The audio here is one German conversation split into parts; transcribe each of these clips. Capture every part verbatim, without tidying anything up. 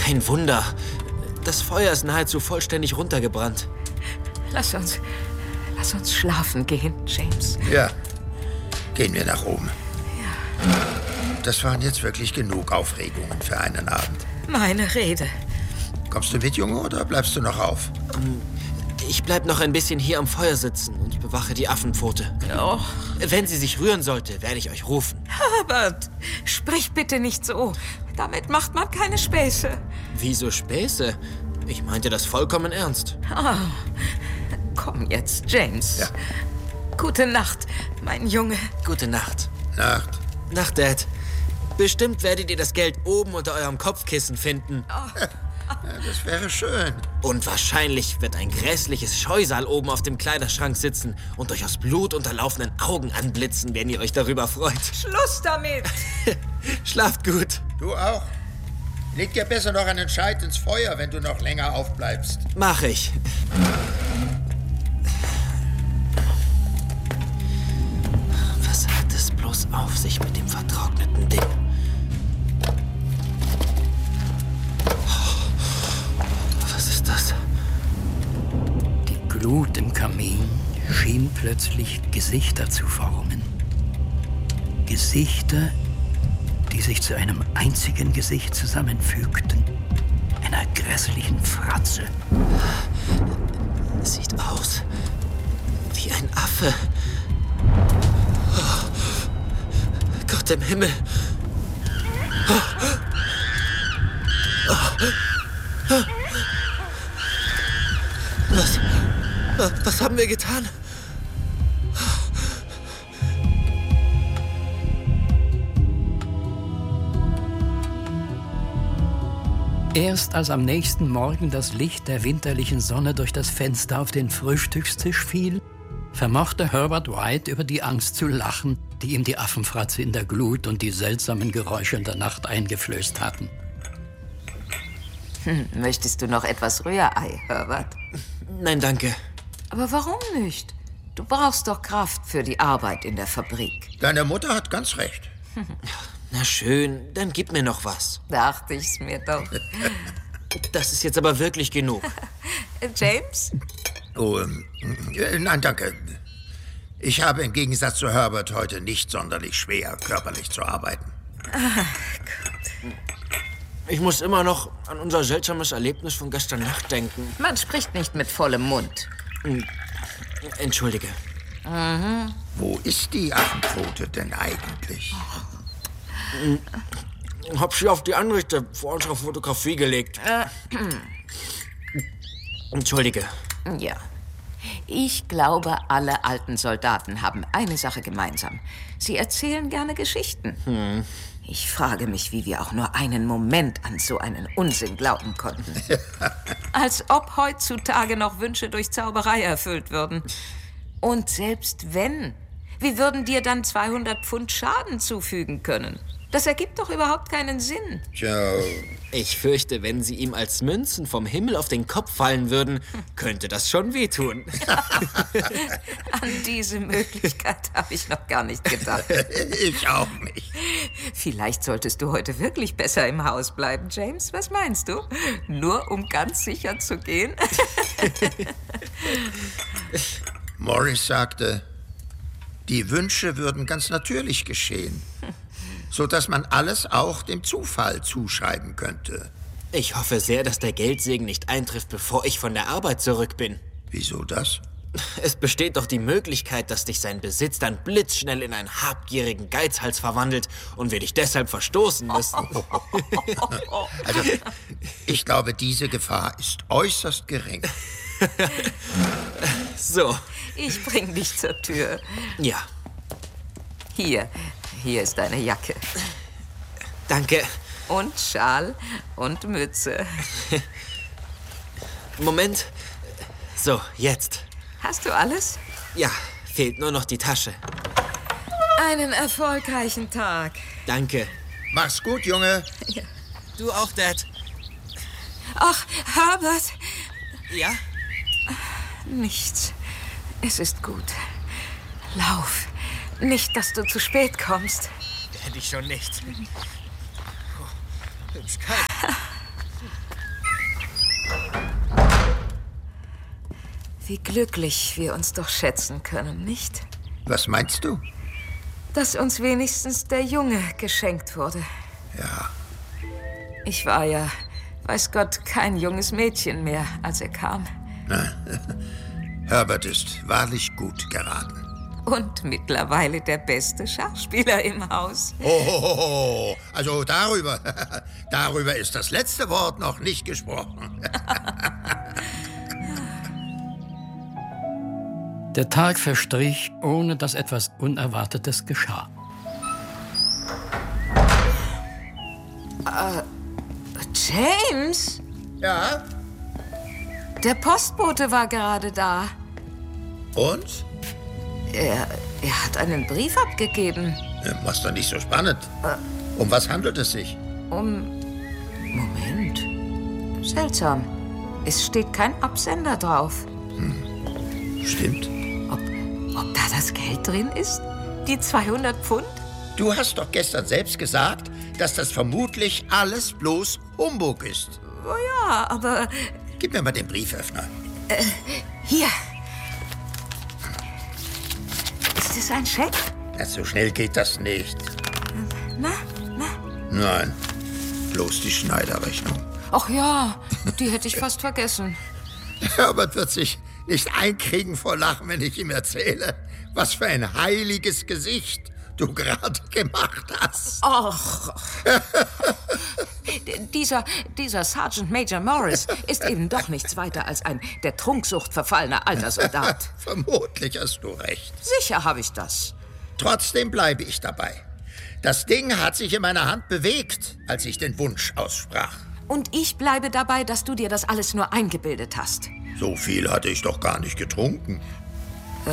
Kein Wunder. Das Feuer ist nahezu vollständig runtergebrannt. Lass uns, lass uns schlafen gehen, James. Ja, gehen wir nach oben. Ja. Das waren jetzt wirklich genug Aufregungen für einen Abend. Meine Rede. Kommst du mit, Junge, oder bleibst du noch auf? Ich bleib noch ein bisschen hier am Feuer sitzen und bewache die Affenpfote. Oh. Wenn sie sich rühren sollte, werde ich euch rufen. Herbert, sprich bitte nicht so. Damit macht man keine Späße. Wieso Späße? Ich meinte das vollkommen ernst. Oh. Komm jetzt, James. Ja. Gute Nacht, mein Junge. Gute Nacht. Nacht. Nacht, Dad. Bestimmt werdet ihr das Geld oben unter eurem Kopfkissen finden. Oh. Ja, das wäre schön. Und wahrscheinlich wird ein grässliches Scheusal oben auf dem Kleiderschrank sitzen und euch aus Blut unterlaufenden Augen anblitzen, wenn ihr euch darüber freut. Schluss damit! Schlaft gut. Du auch. Leg dir besser noch einen Scheit ins Feuer, wenn du noch länger aufbleibst. Mach ich. Was hat es bloß auf sich mit dem vertrockneten Ding? Was ist das? Die Glut im Kamin schien plötzlich Gesichter zu formen. Gesichter, die sich zu einem einzigen Gesicht zusammenfügten. Einer grässlichen Fratze. Sieht aus wie ein Affe. Oh, Gott im Himmel. Oh. Oh. Was, was haben wir getan? Erst als am nächsten Morgen das Licht der winterlichen Sonne durch das Fenster auf den Frühstückstisch fiel, vermochte Herbert White über die Angst zu lachen, die ihm die Affenfratze in der Glut und die seltsamen Geräusche in der Nacht eingeflößt hatten. Hm, möchtest du noch etwas Rührei, Herbert? Nein, danke. Aber warum nicht? Du brauchst doch Kraft für die Arbeit in der Fabrik. Deine Mutter hat ganz recht. Na schön, dann gib mir noch was. Dachte ich's mir doch. Das ist jetzt aber wirklich genug. James? Oh, ähm, äh, nein, danke. Ich habe im Gegensatz zu Herbert heute nicht sonderlich schwer, körperlich zu arbeiten. Ah, gut. Ich muss immer noch an unser seltsames Erlebnis von gestern Nacht denken. Man spricht nicht mit vollem Mund. Entschuldige. Mhm. Wo ist die Affenpfote denn eigentlich? Hab sie auf die Anrichte vor unserer Fotografie gelegt. Äh. Entschuldige. Ja. Ich glaube, alle alten Soldaten haben eine Sache gemeinsam. Sie erzählen gerne Geschichten. Hm. Ich frage mich, wie wir auch nur einen Moment an so einen Unsinn glauben konnten. Als ob heutzutage noch Wünsche durch Zauberei erfüllt würden. Und selbst wenn, wie würden dir dann zweihundert Pfund Schaden zufügen können? Das ergibt doch überhaupt keinen Sinn. Tja. Ich fürchte, wenn sie ihm als Münzen vom Himmel auf den Kopf fallen würden, könnte das schon wehtun. An diese Möglichkeit habe ich noch gar nicht gedacht. Ich auch nicht. Vielleicht solltest du heute wirklich besser im Haus bleiben, James. Was meinst du? Nur um ganz sicher zu gehen? Morris sagte, die Wünsche würden ganz natürlich geschehen, so dass man alles auch dem Zufall zuschreiben könnte. Ich hoffe sehr, dass der Geldsegen nicht eintrifft, bevor ich von der Arbeit zurück bin. Wieso das? Es besteht doch die Möglichkeit, dass dich sein Besitz dann blitzschnell in einen habgierigen Geizhals verwandelt und wir dich deshalb verstoßen müssen. Also, ich glaube, diese Gefahr ist äußerst gering. So. Ich bring dich zur Tür. Ja. Hier, hier ist deine Jacke. Danke. Und Schal und Mütze. Moment. So, jetzt. Hast du alles? Ja, fehlt nur noch die Tasche. Einen erfolgreichen Tag. Danke. Mach's gut, Junge. Ja. Du auch, Dad. Ach, Herbert. Ja? Nichts. Es ist gut. Lauf. Nicht, dass du zu spät kommst. Hätte ich schon nicht. Oh, hübsch kalt. Wie glücklich wir uns doch schätzen können, nicht? Was meinst du? Dass uns wenigstens der Junge geschenkt wurde. Ja. Ich war ja, weiß Gott, kein junges Mädchen mehr, als er kam. Herbert ist wahrlich gut geraten. Und mittlerweile der beste Schachspieler im Haus. Oh, oh, oh, oh. Also darüber, darüber ist das letzte Wort noch nicht gesprochen. Der Tag verstrich, ohne dass etwas Unerwartetes geschah. Äh, James? Ja? Der Postbote war gerade da. Und? Er, er hat einen Brief abgegeben. Mach's doch nicht so spannend. Um was handelt es sich? Um... Moment. Seltsam. Es steht kein Absender drauf. Hm. Stimmt. Ob, ob da das Geld drin ist? Die zweihundert Pfund? Du hast doch gestern selbst gesagt, dass das vermutlich alles bloß Humbug ist. Oh ja, aber... Gib mir mal den Brieföffner. Äh, hier. Ist es ein Scheck? Ja, so schnell geht das nicht. Na, na? Nein, bloß die Schneiderrechnung. Ach ja, die hätte ich fast vergessen. Herbert wird sich nicht einkriegen vor Lachen, wenn ich ihm erzähle, was für ein heiliges Gesicht du gerade gemacht hast. Ach. dieser, dieser Sergeant Major Morris ist eben doch nichts weiter als ein der Trunksucht verfallener alter Soldat. Vermutlich hast du recht. Sicher habe ich das. Trotzdem bleibe ich dabei. Das Ding hat sich in meiner Hand bewegt, als ich den Wunsch aussprach. Und ich bleibe dabei, dass du dir das alles nur eingebildet hast. So viel hatte ich doch gar nicht getrunken. Äh,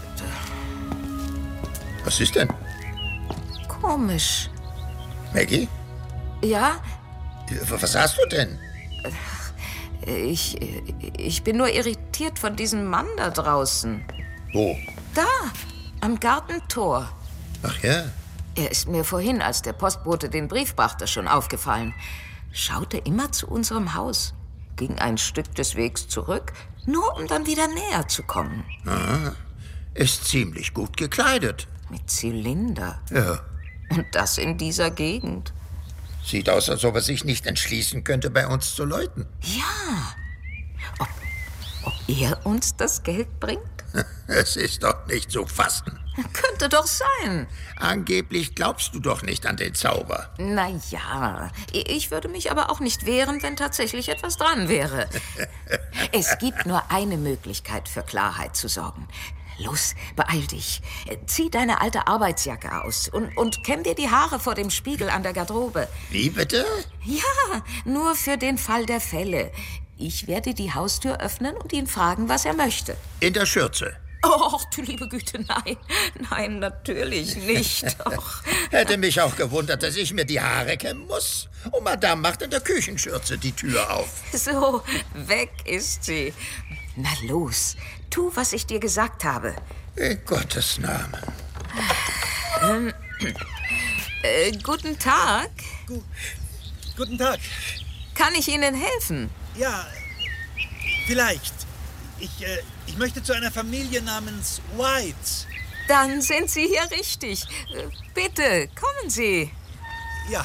Was ist denn? Komisch. Maggie? Ja? Was hast du denn? Ich, ich bin nur irritiert von diesem Mann da draußen. Wo? Da, am Gartentor. Ach ja? Er ist mir vorhin, als der Postbote den Brief brachte, schon aufgefallen. Schaute immer zu unserem Haus, ging ein Stück des Wegs zurück, nur um dann wieder näher zu kommen. Ah, ist ziemlich gut gekleidet. Mit Zylinder. Ja. Und das in dieser Gegend. Sieht aus, als ob er sich nicht entschließen könnte, bei uns zu läuten. Ja. Ob, ob er uns das Geld bringt? Es ist doch nicht zu fassen. Könnte doch sein. Angeblich glaubst du doch nicht an den Zauber. Na ja, ich würde mich aber auch nicht wehren, wenn tatsächlich etwas dran wäre. Es gibt nur eine Möglichkeit, für Klarheit zu sorgen. Los, beeil dich. Zieh deine alte Arbeitsjacke aus und, und kämm dir die Haare vor dem Spiegel an der Garderobe. Wie bitte? Ja, nur für den Fall der Fälle. Ich werde die Haustür öffnen und ihn fragen, was er möchte. In der Schürze. Oh, du liebe Güte, nein. Nein, natürlich nicht. Och. Hätte mich auch gewundert, dass ich mir die Haare kämmen muss. Und Madame macht in der Küchenschürze die Tür auf. So, weg ist sie. Na los, tu, was ich dir gesagt habe. In Gottes Namen. Ähm, äh, guten Tag. Gu guten Tag. Kann ich Ihnen helfen? Ja, vielleicht. Ich, äh, ich möchte zu einer Familie namens White. Dann sind Sie hier richtig. Bitte, kommen Sie. Ja.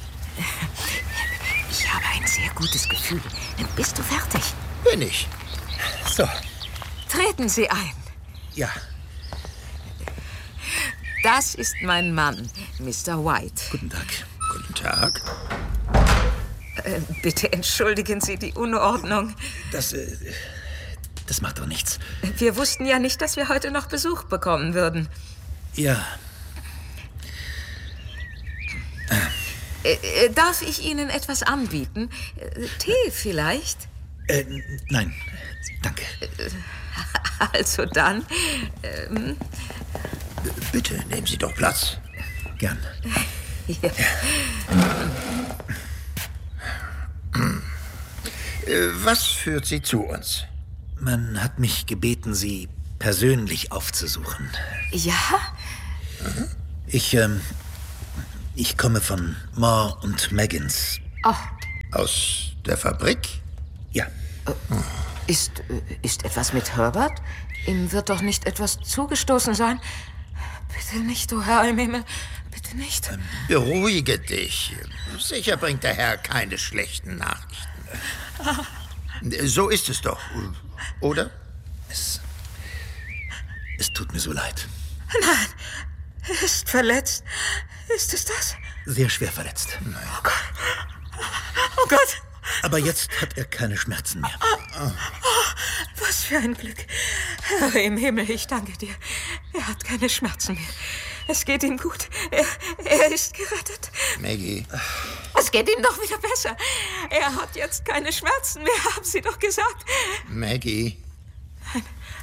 Ich habe ein sehr gutes Gefühl. Bist du fertig? Bin ich. So. Treten Sie ein. Ja. Das ist mein Mann, Mister White. Guten Tag. Guten Tag. Äh, bitte entschuldigen Sie die Unordnung. Das, äh, das macht doch nichts. Wir wussten ja nicht, dass wir heute noch Besuch bekommen würden. Ja. Äh, äh, darf ich Ihnen etwas anbieten? Äh, Tee vielleicht? Äh, nein, danke. Also dann, ähm... Bitte, nehmen Sie doch Platz. Gern. Ja. Was führt Sie zu uns? Man hat mich gebeten, Sie persönlich aufzusuchen. Ja? Ich, ähm, ich komme von Moore und Maggins. Oh. Aus der Fabrik? Ja. Ist, ist etwas mit Herbert? Ihm wird doch nicht etwas zugestoßen sein. Bitte nicht, du Herr im Himmel. Bitte nicht. Beruhige dich. Sicher bringt der Herr keine schlechten Nachrichten. Ah. So ist es doch, oder? Es, es tut mir so leid. Nein, er ist verletzt. Ist es das? Sehr schwer verletzt. Nein. Oh Gott. Oh Gott. Aber jetzt hat er keine Schmerzen mehr. Oh, oh, was für ein Glück. Herr im Himmel, ich danke dir. Er hat keine Schmerzen mehr. Es geht ihm gut. Er, er ist gerettet. Maggie. Es geht ihm doch wieder besser. Er hat jetzt keine Schmerzen mehr, haben Sie doch gesagt. Maggie. Nein.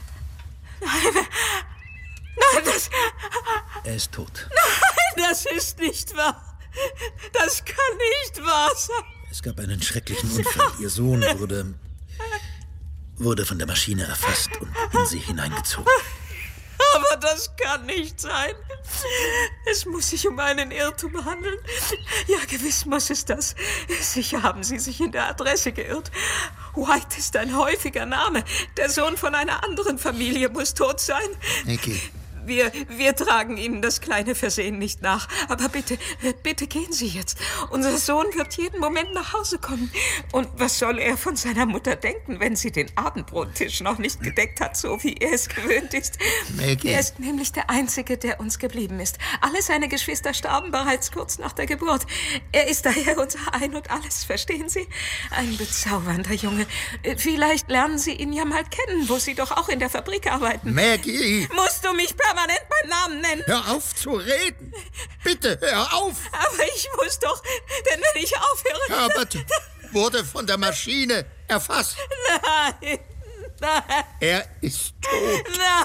Nein. Nein, das... Er ist tot. Nein, das ist nicht wahr. Das kann nicht wahr sein. Es gab einen schrecklichen Unfall. Ihr Sohn wurde... wurde von der Maschine erfasst und in sie hineingezogen. Aber das kann nicht sein. Es muss sich um einen Irrtum handeln. Ja, gewiss muss es das. Sicher haben Sie sich in der Adresse geirrt. White ist ein häufiger Name. Der Sohn von einer anderen Familie muss tot sein. Maggie. Wir, wir tragen Ihnen das kleine Versehen nicht nach. Aber bitte, bitte gehen Sie jetzt. Unser Sohn wird jeden Moment nach Hause kommen. Und was soll er von seiner Mutter denken, wenn sie den Abendbrottisch noch nicht gedeckt hat, so wie er es gewöhnt ist? Maggie. Er ist nämlich der Einzige, der uns geblieben ist. Alle seine Geschwister starben bereits kurz nach der Geburt. Er ist daher unser Ein und Alles, verstehen Sie? Ein bezaubernder Junge. Vielleicht lernen Sie ihn ja mal kennen, wo Sie doch auch in der Fabrik arbeiten. Maggie! Musst du mich permanent beim Namen nennen? Hör auf zu reden! Bitte, hör auf! Aber ich muss doch, denn wenn ich aufhöre... Herbert wurde von der Maschine erfasst. Nein, nein. Er ist tot.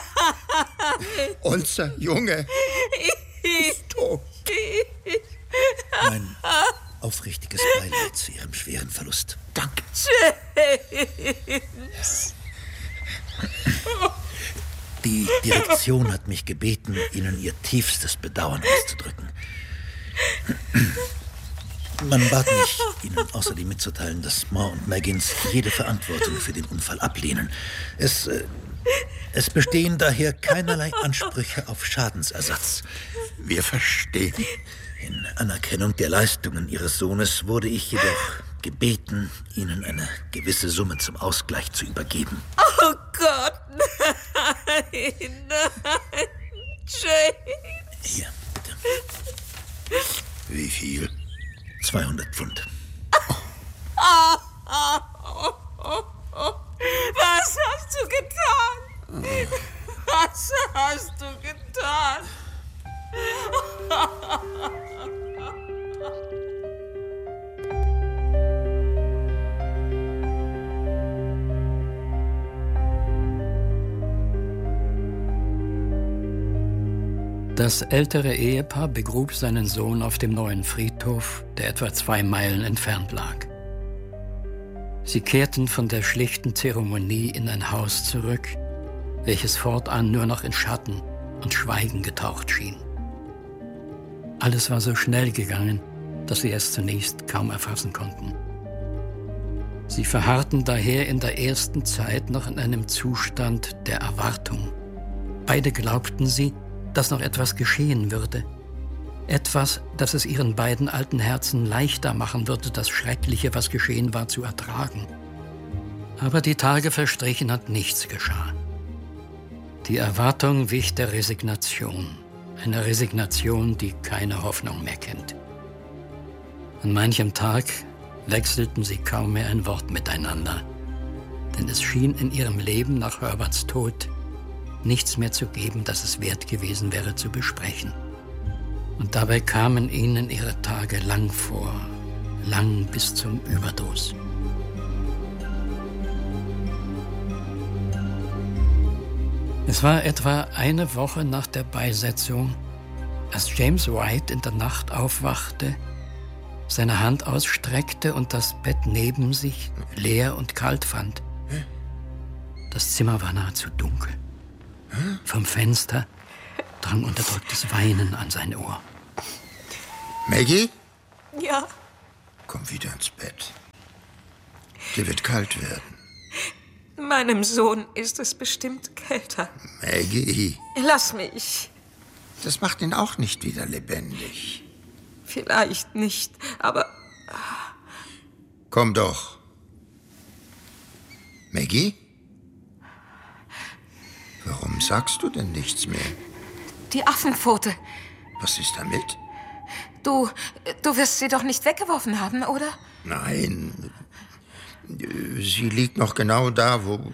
Nein. Unser Junge ist tot. Mein aufrichtiges Beileid zu Ihrem schweren Verlust. Danke. James. Die Direktion hat mich gebeten, Ihnen ihr tiefstes Bedauern auszudrücken. Man bat mich, Ihnen außerdem mitzuteilen, dass Ma und Maggins jede Verantwortung für den Unfall ablehnen. Es, äh, es bestehen daher keinerlei Ansprüche auf Schadensersatz. Wir verstehen. In Anerkennung der Leistungen Ihres Sohnes wurde ich jedoch gebeten, Ihnen eine gewisse Summe zum Ausgleich zu übergeben. Oh Gott, nein, nein, James. Hier, bitte. Wie viel? zweihundert Pfund. Oh, oh, oh, oh, oh. Was hast du getan? Was hast du getan? Das ältere Ehepaar begrub seinen Sohn auf dem neuen Friedhof, der etwa zwei Meilen entfernt lag. Sie kehrten von der schlichten Zeremonie in ein Haus zurück, welches fortan nur noch in Schatten und Schweigen getaucht schien. Alles war so schnell gegangen, dass sie es zunächst kaum erfassen konnten. Sie verharrten daher in der ersten Zeit noch in einem Zustand der Erwartung. Beide glaubten sie, dass noch etwas geschehen würde. Etwas, das es ihren beiden alten Herzen leichter machen würde, das Schreckliche, was geschehen war, zu ertragen. Aber die Tage verstrichen und nichts geschah. Die Erwartung wich der Resignation. Eine Resignation, die keine Hoffnung mehr kennt. An manchem Tag wechselten sie kaum mehr ein Wort miteinander. Denn es schien in ihrem Leben nach Herberts Tod nichts mehr zu geben, das es wert gewesen wäre zu besprechen. Und dabei kamen ihnen ihre Tage lang vor, lang bis zum Überdruss. Es war etwa eine Woche nach der Beisetzung, als James White in der Nacht aufwachte, seine Hand ausstreckte und das Bett neben sich leer und kalt fand. Das Zimmer war nahezu dunkel. Vom Fenster drang unterdrücktes Weinen an sein Ohr. Maggie? Ja? Komm wieder ins Bett. Dir wird kalt werden. Meinem Sohn ist es bestimmt kälter. Maggie. Lass mich. Das macht ihn auch nicht wieder lebendig. Vielleicht nicht, aber... Komm doch. Maggie? Warum sagst du denn nichts mehr? Die Affenpfote. Was ist damit? Du, du wirst sie doch nicht weggeworfen haben, oder? Nein. Sie liegt noch genau da, wo,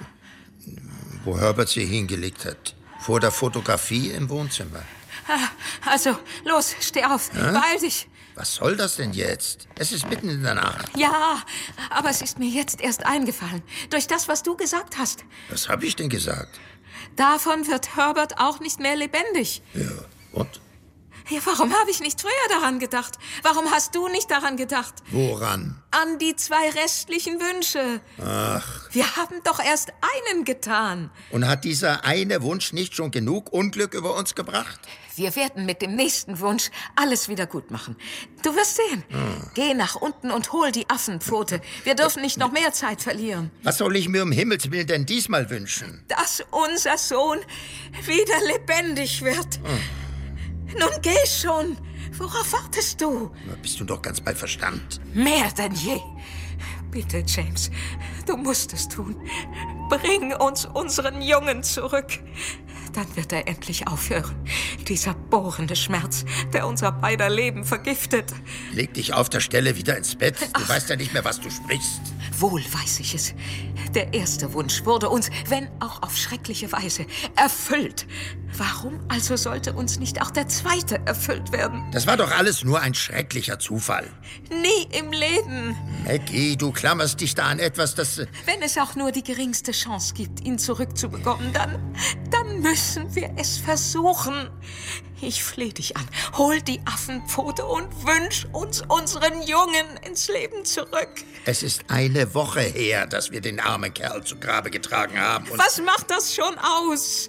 wo Herbert sie hingelegt hat. Vor der Fotografie im Wohnzimmer. Also, los, steh auf. Hä? Beeil dich. Was soll das denn jetzt? Es ist mitten in der Nacht. Ja, aber es ist mir jetzt erst eingefallen. Durch das, was du gesagt hast. Was habe ich denn gesagt? Davon wird Herbert auch nicht mehr lebendig. Ja, und? Ja, warum habe ich nicht früher daran gedacht? Warum hast du nicht daran gedacht? Woran? An die zwei restlichen Wünsche. Ach. Wir haben doch erst einen getan. Und hat dieser eine Wunsch nicht schon genug Unglück über uns gebracht? Wir werden mit dem nächsten Wunsch alles wieder gut machen. Du wirst sehen. Hm. Geh nach unten und hol die Affenpfote. Wir dürfen nicht noch mehr Zeit verlieren. Was soll ich mir um Himmels Willen denn diesmal wünschen? Dass unser Sohn wieder lebendig wird. Hm. Nun geh schon. Worauf wartest du? Na, bist du doch ganz bei Verstand. Mehr denn je. Bitte, James, du musst es tun. Bring uns unseren Jungen zurück. Dann wird er endlich aufhören. Dieser bohrende Schmerz, der unser beider Leben vergiftet. Leg dich auf der Stelle wieder ins Bett. Du Ach. weißt ja nicht mehr, was du sprichst. Wohl weiß ich es. Der erste Wunsch wurde uns, wenn auch auf schreckliche Weise, erfüllt. Warum also sollte uns nicht auch der zweite erfüllt werden? Das war doch alles nur ein schrecklicher Zufall. Nie im Leben. Maggie, du klammerst dich da an etwas, das... Wenn es auch nur die geringste Chance gibt, ihn zurückzubekommen, dann, dann müssen wir es versuchen. Ich flehe dich an. Hol die Affenpfote und wünsch uns unseren Jungen ins Leben zurück. Es ist eine Woche her, dass wir den armen Kerl zu Grabe getragen haben. Und was macht das schon aus?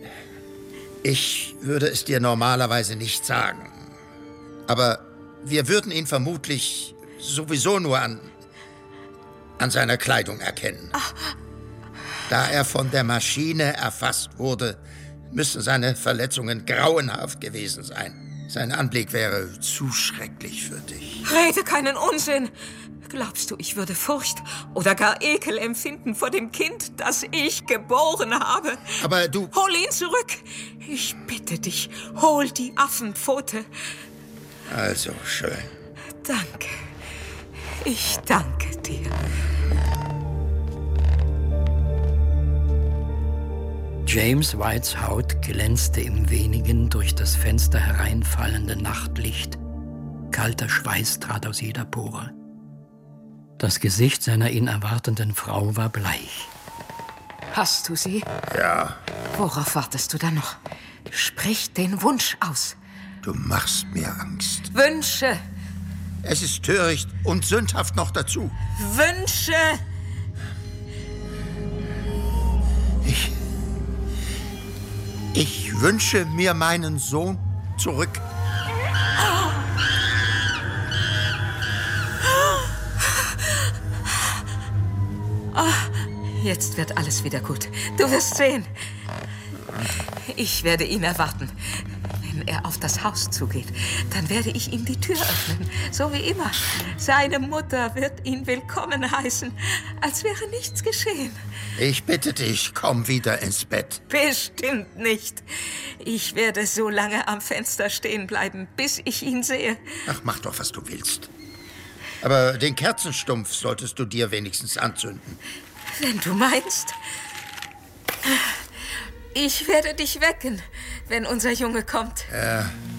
Ich würde es dir normalerweise nicht sagen. Aber wir würden ihn vermutlich sowieso nur an, an seiner Kleidung erkennen. Ach. Da er von der Maschine erfasst wurde, müssen seine Verletzungen grauenhaft gewesen sein. Sein Anblick wäre zu schrecklich für dich. Rede keinen Unsinn! Glaubst du, ich würde Furcht oder gar Ekel empfinden vor dem Kind, das ich geboren habe? Aber du... Hol ihn zurück! Ich bitte dich, hol die Affenpfote. Also, schön. Danke. Ich danke dir. James Whites Haut glänzte im wenigen durch das Fenster hereinfallende Nachtlicht. Kalter Schweiß trat aus jeder Pore. Das Gesicht seiner ihn erwartenden Frau war bleich. Hast du sie? Ja. Worauf wartest du dann noch? Sprich den Wunsch aus. Du machst mir Angst. Wünsche. Es ist töricht und sündhaft noch dazu. Wünsche. Ich... Ich wünsche mir meinen Sohn zurück. Oh, jetzt wird alles wieder gut. Du wirst sehen. Ich werde ihn erwarten. Wenn er auf das Haus zugeht, dann werde ich ihm die Tür öffnen, so wie immer. Seine Mutter wird ihn willkommen heißen, als wäre nichts geschehen. Ich bitte dich, komm wieder ins Bett. Bestimmt nicht. Ich werde so lange am Fenster stehen bleiben, bis ich ihn sehe. Ach, mach doch, was du willst. Aber den Kerzenstumpf solltest du dir wenigstens anzünden. Wenn du meinst. Ich werde dich wecken, wenn unser Junge kommt. Ja.